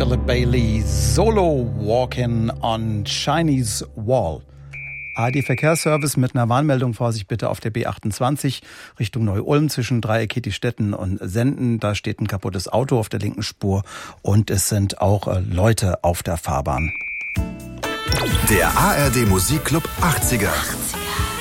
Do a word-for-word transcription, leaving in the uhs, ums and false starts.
Philip Bailey, Solo Walking on Chinese Wall. A R D-Verkehrsservice mit einer Warnmeldung. Vorsicht bitte auf der B achtundzwanzig Richtung Neu-Ulm zwischen Dreieck-Kettistetten und Senden. Da steht ein kaputtes Auto auf der linken Spur und es sind auch äh, Leute auf der Fahrbahn. Der A R D Musikclub achtziger.